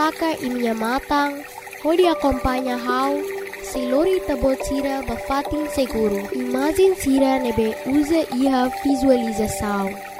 faca e minha matang, onde acompanha how, se lori tabot sira bafatin seguro. Imagem sira nebe usa iha visualização.